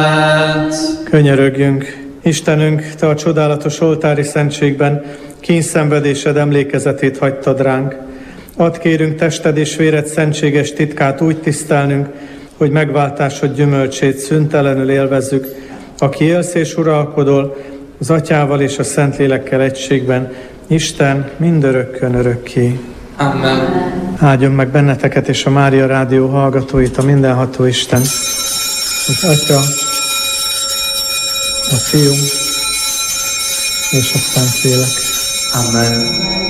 Könyörögjünk! Istenünk, Te a csodálatos oltári szentségben kínszenvedésed emlékezetét hagytad ránk. Add kérünk tested és véred szentséges titkát úgy tisztelnünk, hogy megváltásod gyümölcsét szüntelenül élvezzük, aki élsz és uralkodol az Atyával és a Szentlélekkel egységben, Isten mindörökkön örökké. Amen. Áldjon meg benneteket és a Mária Rádió hallgatóit a mindenható Isten, az Atya, a Fiú és a Szentlélek. Amen.